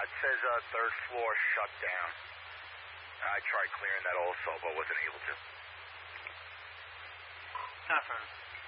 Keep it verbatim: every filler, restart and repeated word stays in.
it says uh, third floor shut down. I tried clearing that also, but wasn't able to. Affirmative.